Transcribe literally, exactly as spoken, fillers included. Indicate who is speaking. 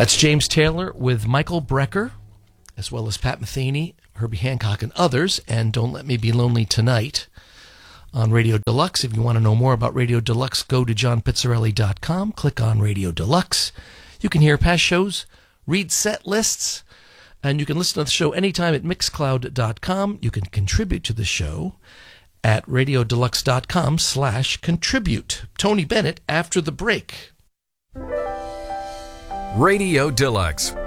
Speaker 1: That's James Taylor with Michael Brecker, as well as Pat Metheny, Herbie Hancock, and others, and Don't Let Me Be Lonely Tonight on Radio Deluxe. If you want to know more about Radio Deluxe, go to john pizzarelli dot com, click on Radio Deluxe. You can hear past shows, read set lists, and you can listen to the show anytime at mixcloud dot com. You can contribute to the show at radiodeluxe.com slash contribute. Tony Bennett after the break.
Speaker 2: Radio Deluxe